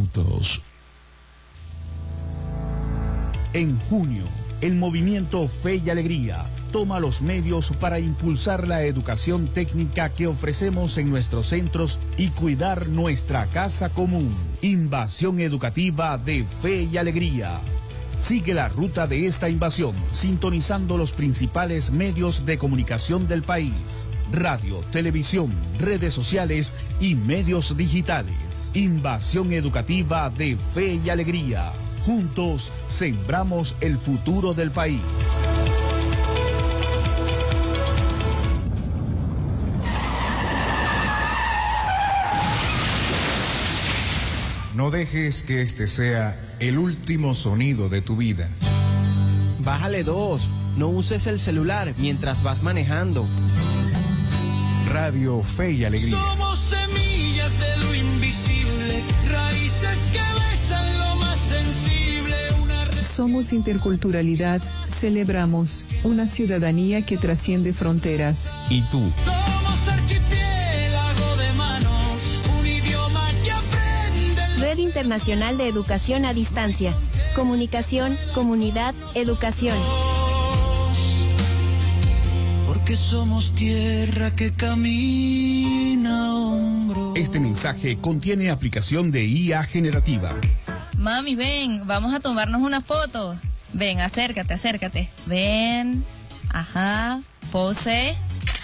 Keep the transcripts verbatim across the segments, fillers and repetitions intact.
minutos. En junio, el movimiento Fe y Alegría toma los medios para impulsar la educación técnica que ofrecemos en nuestros centros y cuidar nuestra casa común. Invasión educativa de Fe y Alegría. Sigue la ruta de esta invasión, sintonizando los principales medios de comunicación del país: radio, televisión, redes sociales y medios digitales. Invasión educativa de Fe y Alegría. Juntos sembramos el futuro del país. No dejes que este sea el último sonido de tu vida. Bájale dos. No uses el celular mientras vas manejando. Radio Fe y Alegría. Somos semillas de lo invisible, raíces que besan lo más sensible. Una... Somos interculturalidad, celebramos una ciudadanía que trasciende fronteras. ¿Y tú? Somos archipiélago de manos, un idioma que aprende. Red Internacional de Educación a Distancia. Comunicación, comunidad, educación. Porque somos tierra que camina a hombros. Este mensaje contiene aplicación de I A generativa. Mami, ven, vamos a tomarnos una foto. Ven, acércate, acércate. Ven, ajá, pose,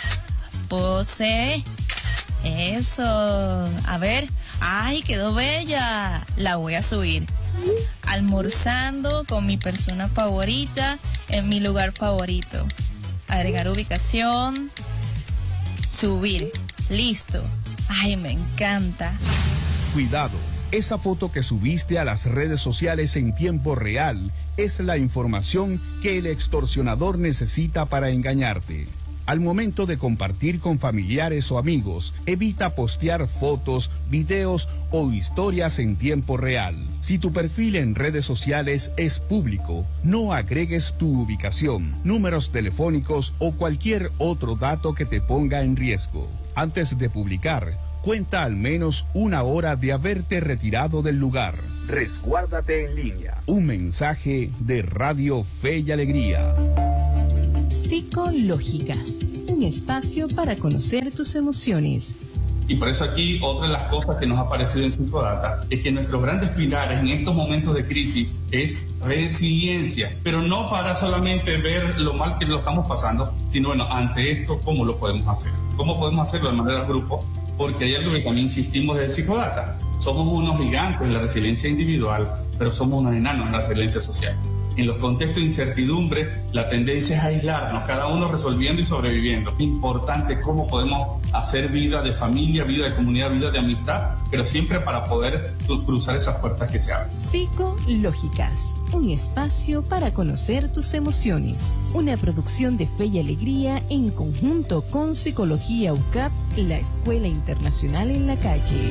pose. Eso, a ver, ay, quedó bella. La voy a subir. Almorzando con mi persona favorita en mi lugar favorito. Agregar ubicación, subir, listo. Ay, me encanta. Cuidado, esa foto que subiste a las redes sociales en tiempo real es la información que el extorsionador necesita para engañarte. Al momento de compartir con familiares o amigos, evita postear fotos, videos o historias en tiempo real. Si tu perfil en redes sociales es público, no agregues tu ubicación, números telefónicos o cualquier otro dato que te ponga en riesgo. Antes de publicar, cuenta al menos una hora de haberte retirado del lugar. Resguárdate en línea. Un mensaje de Radio Fe y Alegría. Psicológicas, un espacio para conocer tus emociones. Y por eso aquí otra de las cosas que nos ha parecido en Psicodata es que nuestros grandes pilares en estos momentos de crisis es resiliencia, pero no para solamente ver lo mal que lo estamos pasando, sino bueno, ante esto, ¿cómo lo podemos hacer? ¿Cómo podemos hacerlo de manera grupo? Porque hay algo que también insistimos de Psicodata. Somos unos gigantes en la resiliencia individual, pero somos unos enanos en la resiliencia social. En los contextos de incertidumbre, la tendencia es aislarnos, cada uno resolviendo y sobreviviendo. Es importante cómo podemos hacer vida de familia, vida de comunidad, vida de amistad, pero siempre para poder cruzar esas puertas que se abren. Psicológicas, un espacio para conocer tus emociones. Una producción de Fe y Alegría en conjunto con Psicología U C A P, la Escuela Internacional en la Calle.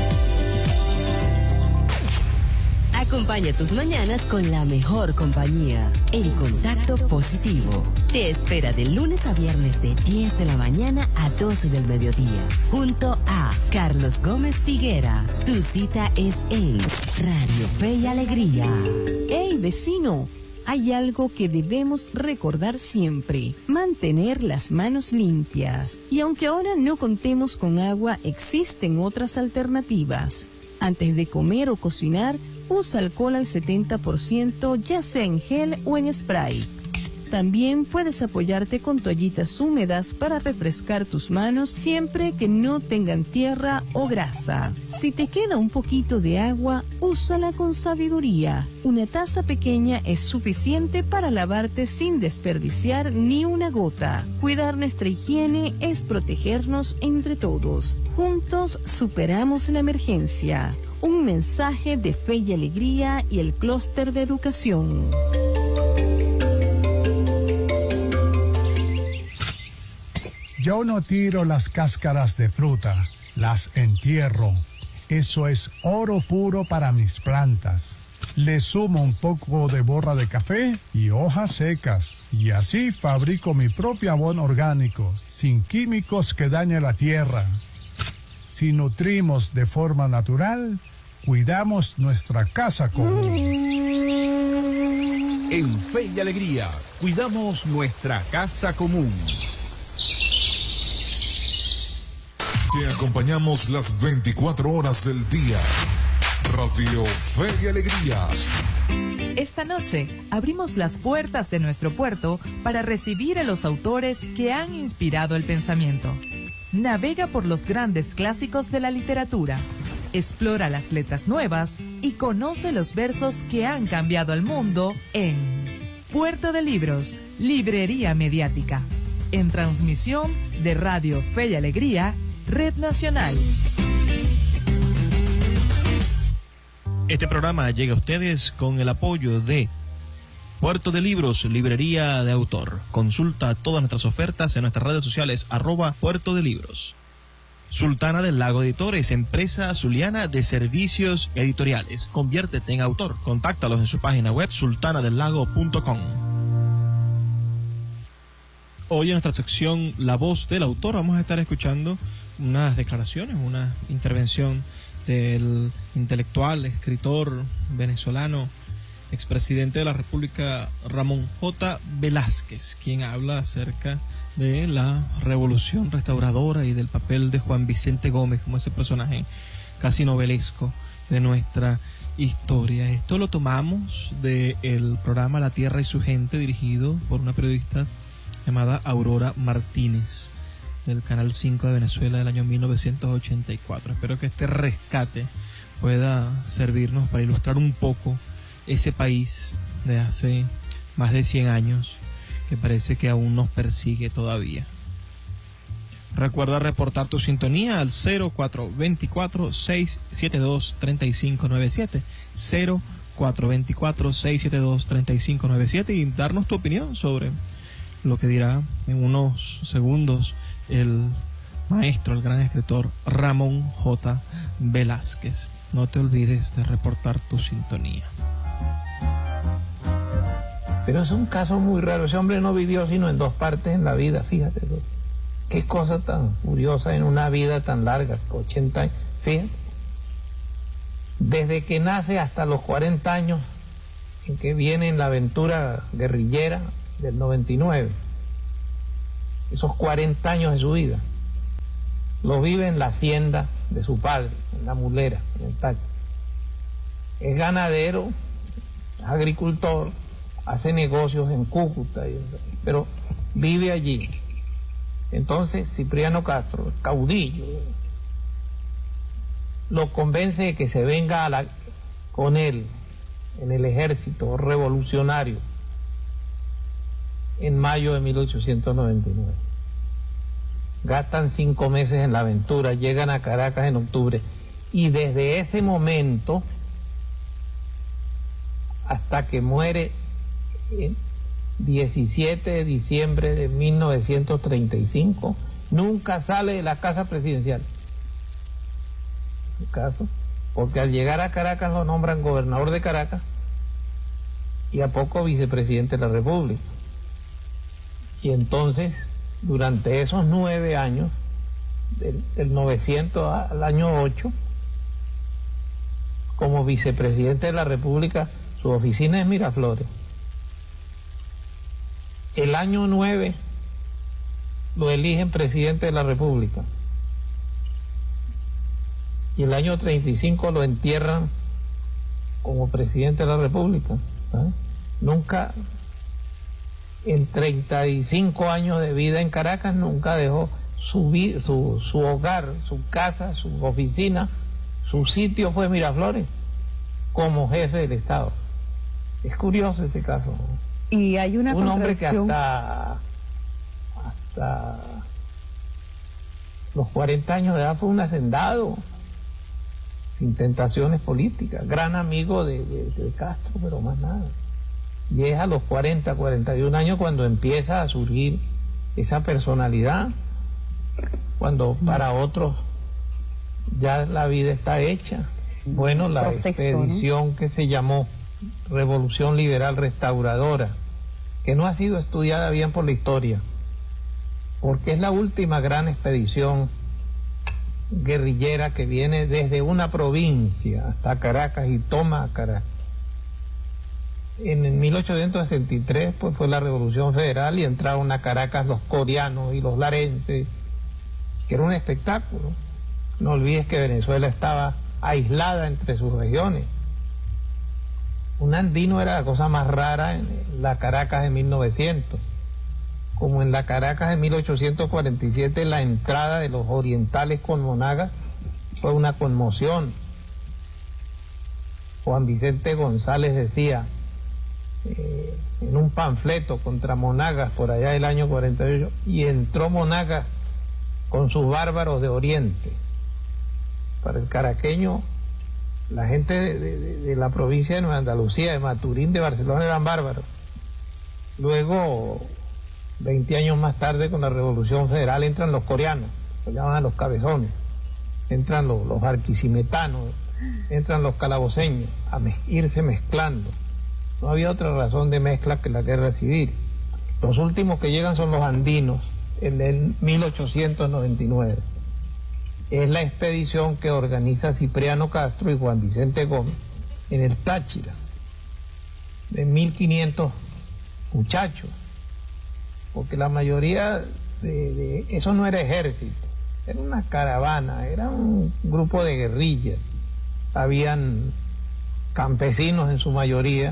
Acompaña tus mañanas con la mejor compañía. En Contacto Positivo. Te espera de lunes a viernes de diez de la mañana a doce del mediodía. Junto a Carlos Gómez Figuera. Tu cita es en Radio Fe y Alegría. ¡Hey, vecino! Hay algo que debemos recordar siempre: mantener las manos limpias. Y aunque ahora no contemos con agua, existen otras alternativas. Antes de comer o cocinar, usa alcohol al setenta por ciento, ya sea en gel o en spray. También puedes apoyarte con toallitas húmedas para refrescar tus manos siempre que no tengan tierra o grasa. Si te queda un poquito de agua, úsala con sabiduría. Una taza pequeña es suficiente para lavarte sin desperdiciar ni una gota. Cuidar nuestra higiene es protegernos entre todos. Juntos superamos la emergencia. Un mensaje de Fe y Alegría y el Clúster de Educación. Yo no tiro las cáscaras de fruta, las entierro. Eso es oro puro para mis plantas. Le sumo un poco de borra de café y hojas secas, y así fabrico mi propio abono orgánico, sin químicos que dañen la tierra. Si nutrimos de forma natural, cuidamos nuestra casa común. En Fe y Alegría, cuidamos nuestra casa común. Te acompañamos las veinticuatro horas del día. Radio Fe y Alegría. Esta noche abrimos las puertas de nuestro puerto para recibir a los autores que han inspirado el pensamiento. Navega por los grandes clásicos de la literatura, explora las letras nuevas y conoce los versos que han cambiado el mundo en Puerto de Libros, Librería Mediática, en transmisión de Radio Fe y Alegría, Red Nacional. Este programa llega a ustedes con el apoyo de Puerto de Libros, Librería de Autor. Consulta todas nuestras ofertas en nuestras redes sociales, arroba Puerto de Libros. Sultana del Lago Editores, empresa zuliana de servicios editoriales. Conviértete en autor. Contáctalos en su página web, sultana del lago punto com. Hoy en nuestra sección La Voz del Autor vamos a estar escuchando unas declaraciones, una intervención del intelectual, escritor venezolano, expresidente de la República, Ramón J. Velázquez, quien habla acerca de la revolución restauradora y del papel de Juan Vicente Gómez como ese personaje casi novelesco de nuestra historia. Esto lo tomamos del programa La Tierra y su Gente, dirigido por una periodista llamada Aurora Martínez, del Canal cinco de Venezuela del año mil novecientos ochenta y cuatro. Espero que este rescate pueda servirnos para ilustrar un poco ese país de hace más de cien años que parece que aún nos persigue todavía. Recuerda reportar tu sintonía al cero cuatro dos cuatro, seis siete dos, tres cinco nueve siete, cero cuatro dos cuatro, seis siete dos, tres cinco nueve siete y darnos tu opinión sobre lo que dirá en unos segundos el maestro, el gran escritor Ramón J. Velázquez. No te olvides de reportar tu sintonía. Pero es un caso muy raro. Ese hombre no vivió sino en dos partes en la vida, fíjate. Qué cosa tan curiosa en una vida tan larga, ochenta años. Fíjate. Desde que nace hasta los cuarenta años, en que viene en la aventura guerrillera del noventa y nueve, esos cuarenta años de su vida, lo vive en la hacienda de su padre, en La Mulera, en el Táchira. Es ganadero, es agricultor, hace negocios en Cúcuta, pero vive allí. Entonces Cipriano Castro, el caudillo, lo convence de que se venga a la, con él en el ejército revolucionario en mayo de mil ochocientos noventa y nueve. Gastan cinco meses en la aventura, llegan a Caracas en octubre, y desde ese momento hasta que muere el diecisiete de diciembre de mil novecientos treinta y cinco, nunca sale de la casa presidencial. En su caso, porque al llegar a Caracas lo nombran gobernador de Caracas y a poco vicepresidente de la República. Y entonces, durante esos nueve años, del, del novecientos al año ocho, como vicepresidente de la República, su oficina es Miraflores. El año nueve lo eligen presidente de la República. Y el año treinta y cinco lo entierran como presidente de la República. ¿Eh? Nunca, en treinta y cinco años de vida en Caracas, nunca dejó su, su, su hogar, su casa, su oficina, su sitio fue Miraflores, como jefe del Estado. Es curioso ese caso. Y hay una un hombre que hasta hasta los cuarenta años de edad fue un hacendado, sin tentaciones políticas, gran amigo de, de, de Castro, pero más nada. Y es a los cuarenta, cuarenta y un años cuando empieza a surgir esa personalidad, cuando para otros ya la vida está hecha. Bueno, la expedición que se llamó Revolución Liberal Restauradora, que no ha sido estudiada bien por la historia, porque es la última gran expedición guerrillera que viene desde una provincia hasta Caracas y toma Caracas. En el mil ochocientos sesenta y tres pues fue la Revolución Federal y entraron a Caracas los coreanos y los larenses, que era un espectáculo. No olvides que Venezuela estaba aislada entre sus regiones. Un andino era la cosa más rara en la Caracas de mil novecientos. Como en la Caracas de mil ochocientos cuarenta y siete, la entrada de los orientales con Monagas fue una conmoción. Juan Vicente González decía eh, en un panfleto contra Monagas por allá del año cuarenta y ocho, y entró Monagas con sus bárbaros de Oriente. Para el caraqueño, la gente de, de, de la provincia de Nueva Andalucía, de Maturín, de Barcelona, eran bárbaros. Luego, veinte años más tarde, con la Revolución Federal, entran los coreanos, se llaman a los cabezones, entran los, los barquisimetanos, entran los calaboceños, a mez, irse mezclando. No había otra razón de mezcla que la guerra civil. Los últimos que llegan son los andinos, en el mil ochocientos noventa y nueve. Es la expedición que organiza Cipriano Castro y Juan Vicente Gómez en el Táchira, de mil quinientos muchachos, porque la mayoría de, de eso no era ejército, era una caravana, era un grupo de guerrillas. Habían campesinos en su mayoría,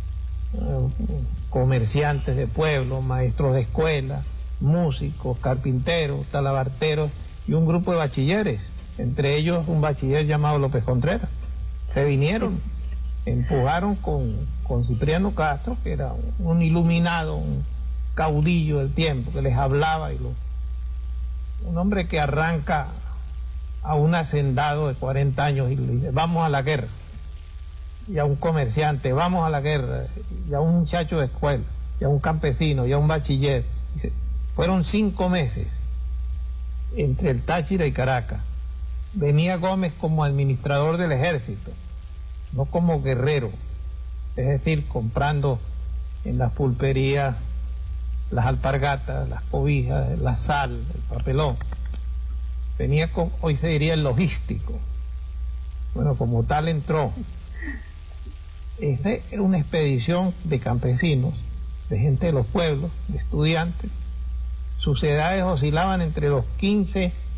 comerciantes de pueblo, maestros de escuela, músicos, carpinteros, talabarteros y un grupo de bachilleres, entre ellos un bachiller llamado López Contreras. Se vinieron, empujaron con, con Cipriano Castro, que era un iluminado, un caudillo del tiempo, que les hablaba, y lo, un hombre que arranca a un hacendado de cuarenta años y le dice, vamos a la guerra, y a un comerciante, vamos a la guerra, y a un muchacho de escuela, y a un campesino, y a un bachiller. Dice, fueron cinco meses entre el Táchira y Caracas. Venía Gómez como administrador del ejército, no como guerrero, es decir, comprando en las pulperías las alpargatas, las cobijas, la sal, el papelón. Venía con, hoy se diría, el logístico. Bueno, como tal entró. Esta era una expedición de campesinos, de gente de los pueblos, de estudiantes. Sus edades oscilaban entre los quince